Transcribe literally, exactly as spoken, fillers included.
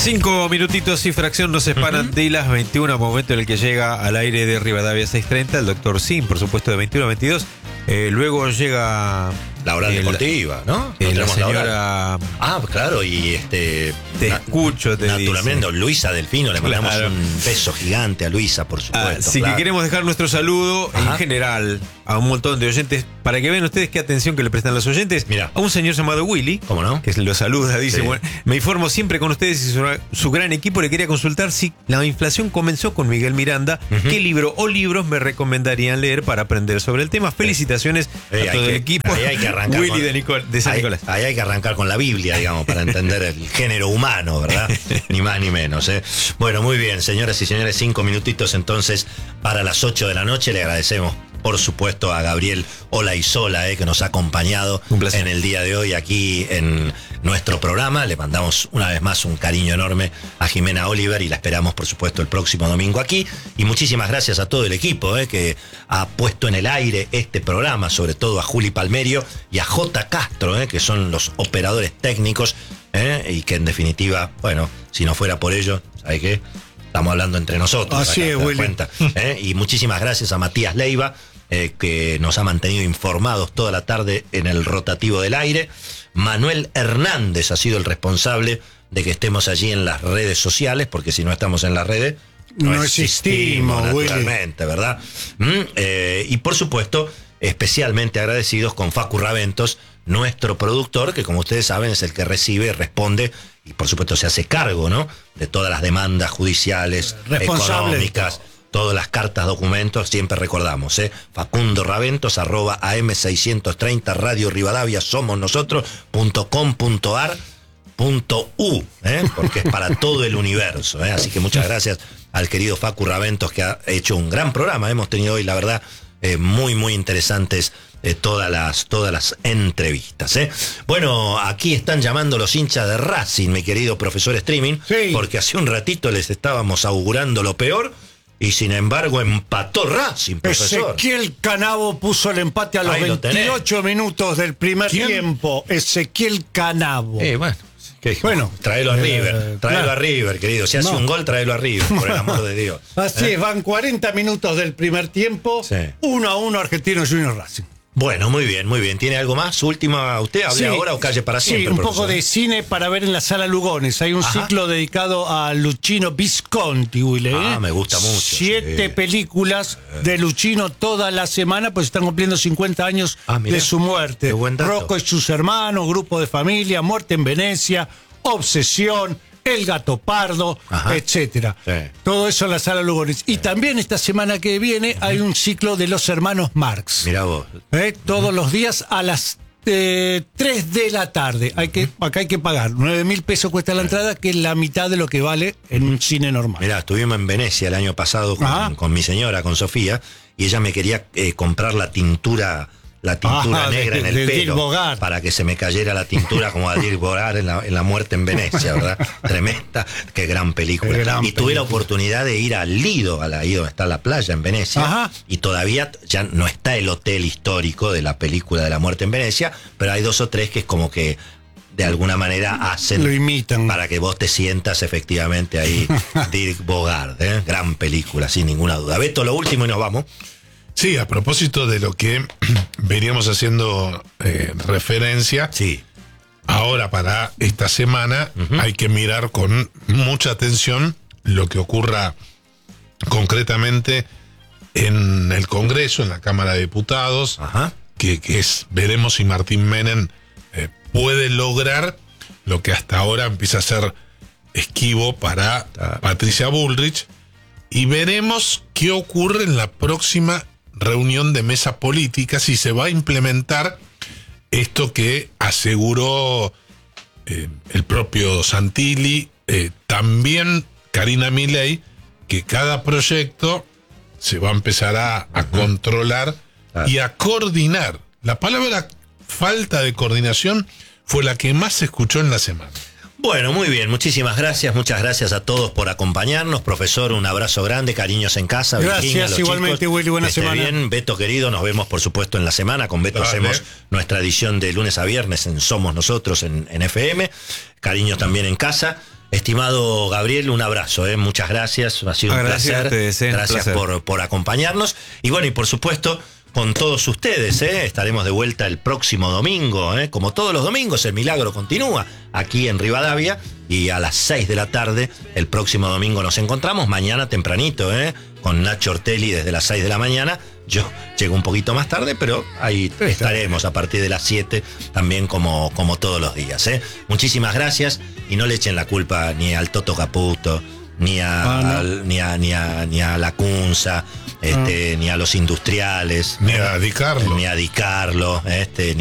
Cinco minutitos y fracción nos separan uh-huh. de las veintiuna, momento en el que llega al aire de Rivadavia seiscientos treinta el doctor Sim, por supuesto, de veintiuno a veintidós. Eh, luego llega la hora deportiva, ¿no? Eh, la señora... Ah, claro, y este... Te na- escucho, te Naturalmente, dice. Luisa Delfino, le mandamos claro. un beso gigante a Luisa, por supuesto. Ah, sí, claro. que queremos dejar nuestro saludo Ajá. en general a un montón de oyentes, para que vean ustedes qué atención que le prestan los oyentes. Mira. A un señor llamado Willy, ¿cómo no? Que lo saluda, dice, Sí. bueno, me informo siempre con ustedes y su, su gran equipo. Le quería consultar si la inflación comenzó con Miguel Miranda. Uh-huh. ¿Qué libro o libros me recomendarían leer para aprender sobre el tema? Felicitaciones eh, a todo que, el equipo. Ahí hay que arrancar Willy con, de, Nicol, de San ahí, Nicolás. Ahí hay que arrancar con la Biblia, digamos, para entender el género humano, ¿verdad? Ni más ni menos, ¿eh? Bueno, muy bien, señoras y señores, cinco minutitos entonces para las ocho de la noche. Le agradecemos, por supuesto, a Gabriel Olaizola, eh, que nos ha acompañado en el día de hoy aquí en nuestro programa. Le mandamos una vez más un cariño enorme a Jimena Oliver y la esperamos, por supuesto, el próximo domingo aquí. Y muchísimas gracias a todo el equipo eh, que ha puesto en el aire este programa, sobre todo a Juli Palmerio y a J. Castro, eh, que son los operadores técnicos eh, y que en definitiva, bueno, si no fuera por ellos, ¿sabe qué? Estamos hablando entre nosotros. Así es, Willy. Cuenta, ¿eh? Y muchísimas gracias a Matías Leiva, eh, que nos ha mantenido informados toda la tarde en el rotativo del aire. Manuel Hernández ha sido el responsable de que estemos allí en las redes sociales, porque si no estamos en las redes, no, no existimos, existimos, naturalmente, Willy. ¿Verdad? ¿Mm? Eh, y por supuesto, especialmente agradecidos con Facu Raventos, nuestro productor, que como ustedes saben es el que recibe, responde y por supuesto se hace cargo, ¿no?, de todas las demandas judiciales, económicas, todas las cartas, documentos. Siempre recordamos, ¿eh? Facundo Raventos, arroba A M seiscientos treinta, Radio Rivadavia, somos nosotros, punto com, punto ar, punto u, ¿eh? Porque es para todo el universo, ¿eh? Así que muchas gracias al querido Facu Raventos, que ha hecho un gran programa. Hemos tenido hoy, la verdad, eh, muy, muy interesantes Eh, todas las todas las entrevistas. ¿eh? Bueno, aquí están llamando los hinchas de Racing, mi querido profesor Streaming, sí. porque hace un ratito les estábamos augurando lo peor y sin embargo empató Racing, profesor. Ezequiel Canavo puso el empate a los Ahí lo veintiocho minutos del primer ¿Quién? tiempo. Ezequiel Canavo. Eh, bueno. ¿Qué? Bueno, tráelo a River, eh, tráelo claro. a River, querido. Si hace no. un gol, tráelo a River, por el amor de Dios. Así ¿Eh? es, van cuarenta minutos del primer tiempo, Sí. uno a uno Argentino Junior Racing. Bueno, muy bien, muy bien. ¿Tiene algo más? Última, ¿usted hable Sí, ahora o calle para siempre? Sí, un profesor? poco de cine para ver en la Sala Lugones. Hay un Ajá. ciclo dedicado a Luchino Visconti, Willy. ¿eh? Ah, me gusta mucho. Siete sí. películas de Luchino toda la semana, pues están cumpliendo cincuenta años Ah, mirá, de su muerte. qué buen dato. Rocco y sus hermanos, Grupo de Familia, Muerte en Venecia, Obsesión, El Gato Pardo, Ajá. etcétera. Sí. Todo eso en la Sala Lugones. Y también esta semana que viene hay un ciclo de los hermanos Marx. Mirá vos. ¿Eh? Todos los días a las eh, tres de la tarde. Hay que, acá hay que pagar. nueve mil pesos cuesta la entrada, que es la mitad de lo que vale en un cine normal. Mirá, estuvimos en Venecia el año pasado con, con mi señora, con Sofía, y ella me quería eh, comprar la tintura, la tintura Ah, negra de- en el de Dirk pelo, Bogart. para que se me cayera la tintura como a Dirk Bogart en la, en la muerte en Venecia, ¿verdad? Tremenda, qué gran película. Qué gran y tuve la película. oportunidad de ir al Lido, a la ahí donde está la playa en Venecia, Ajá. y todavía ya no está el hotel histórico de la película de la muerte en Venecia, pero hay dos o tres que es como que de alguna manera hacen Lo imitan. para que vos te sientas efectivamente ahí. Dirk Bogart, ¿eh? Gran película, sin ninguna duda. Beto, lo último y nos vamos. Sí, a propósito de lo que veníamos haciendo eh, referencia, Sí. ahora para esta semana uh-huh. hay que mirar con mucha atención lo que ocurra concretamente en el Congreso, en la Cámara de Diputados, Ajá. que, que es, veremos si Martín Menem eh, puede lograr lo que hasta ahora empieza a ser esquivo para Ah. Patricia Bullrich, y veremos qué ocurre en la próxima reunión de mesa política, si se va a implementar esto que aseguró eh, el propio Santilli, eh, también Karina Milei, que cada proyecto se va a empezar a, a controlar Claro. y a coordinar. La palabra falta de coordinación fue la que más se escuchó en la semana. Bueno, muy bien, muchísimas gracias, muchas gracias a todos por acompañarnos. Profesor, un abrazo grande, cariños en casa. Gracias, Virginia, los igualmente, chicos, Willy, buena que esté semana. bien. Beto, querido, nos vemos por supuesto en la semana. Con Beto Dale. hacemos nuestra edición de lunes a viernes en Somos Nosotros en, en F M. Cariños también en casa. Estimado Gabriel, un abrazo, ¿eh? Muchas gracias, ha sido un Gracias placer. a ustedes, ¿eh? Gracias Placer. por, por acompañarnos. Y bueno, y por supuesto, con todos ustedes, ¿eh? Estaremos de vuelta el próximo domingo, ¿eh? Como todos los domingos, el milagro continúa aquí en Rivadavia. Y a las seis de la tarde, el próximo domingo nos encontramos, mañana tempranito, ¿eh? Con Nacho Ortelli desde las seis de la mañana. Yo llego un poquito más tarde, pero ahí estaremos a partir de las siete, también como, como todos los días, ¿eh? Muchísimas gracias y no le echen la culpa ni al Toto Caputo, ni a, Ah, no. al- ni a, ni a, ni a la Cunza, este, ni a los industriales, Ni a Di Carlo. ni a Di Carlo, este,